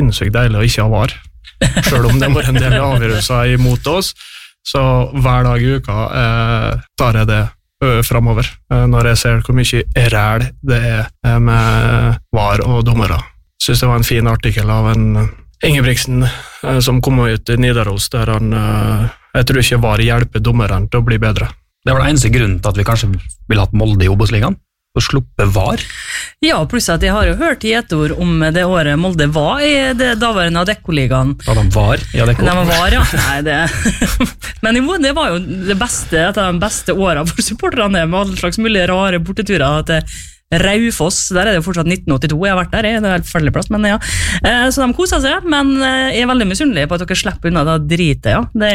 sinnssykt deilig å ikke ha var. Selv om det var en del avgjørelser imot oss, så hver dag i uka tar jeg det fremover, når jeg ser hvor mye ræl det med var og dommere. Jeg synes det var en fin artikkel av en Ingebrigtsen som kom ut i Nidaros, der han, jeg tror ikke var hjelpe dommeren til å bli bedre. Det var den eneste grunnen til at vi kanskje ville hatt Molde i Obos-ligaen, å sluppe var. Ja, pluss at jeg har jo hørt i et ord om det året Molde var i det daværende Adecco-ligaen. Da de var i Adecco? De var, ja. Nei, Men jo, det var jo det beste, et av de beste årene for supporterne, med alle slags mulige rare borteturer til Raufoss, der det jo fortsatt 1982, jeg har vært der, det er helt forferdelig plass, men ja. Så de koset seg, men jeg veldig misunnelig på at dere slipper unna det dritet, ja. Det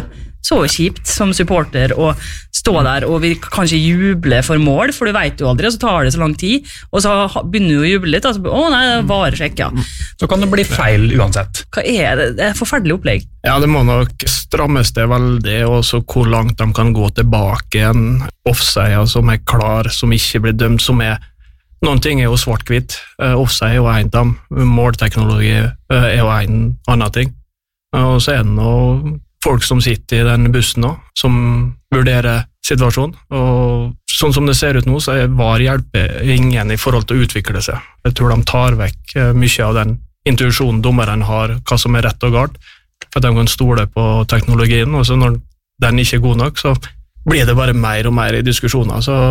så kjipt som supporter å stå der, og vi kan ikke juble for mål, for du vet jo aldri, og så tar det så lang tid, og så begynner du å juble litt, og så, nei, det var sjekk, ja. Så kan det bli feil uansett. Hva det? Det et forferdelig opplegg. Ja, det må nok strammes det veldig, og så hvor langt de kan gå tilbake igjen, offside som klar, som ikke blir dømt, som noen ting jo svart-hvitt, offside jo en av dem, målteknologi jo en annen ting, og så det noe folk som sitter i den bussen nå, som vurderer situasjonen, og sånn som det ser ut nå, så var hjelpe ingen i forhold til å utvikle seg. Jeg tror de tar vekk mye av den intuisjonen dommeren har, hva som rett og galt, for at de kan stole på teknologien, og så når den ikke god nok, så blir det bare mer og mer i diskusjoner, så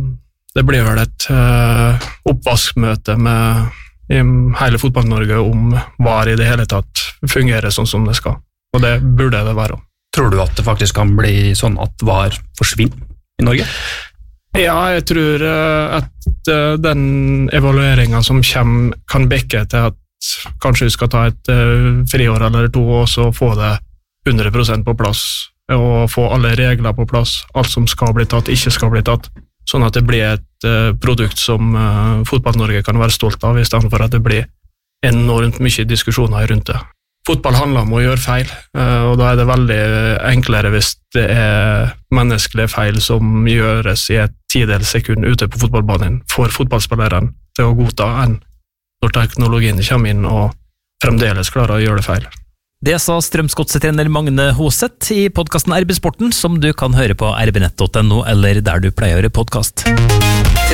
det blir vel et oppvaskmøte med hele fotball-Norge om hva i det hele tatt fungerer sånn som det skal. Og det burde det være. Tror du at det faktisk kan bli sånn at VAR forsvinner i Norge? Ja, jeg tror at den evalueringen som kommer kan bekke til at kanskje vi skal ta et friår eller 2 og så få det 100% på plass, og få alle regler på plass, alt som skal bli tatt, ikke skal bli tatt, sånn at det blir et produkt som Fotball-Norge kan være stolt av, i stedet for at det blir enormt mye diskusjoner rundt det. Fotball handler om å gjøre feil, og da det veldig enklere hvis det menneskelige feil som gjøres i et 10-dels sekund ute på fotballbanen for fotballspilleren til å godta enn når teknologien kommer inn og fremdeles klarer å gjøre det feil. Det sa Strømsgodset-trener Magne Hoseth i podcasten RB Sporten, som du kan høre på rbnett.no eller der du pleier å høre podcast.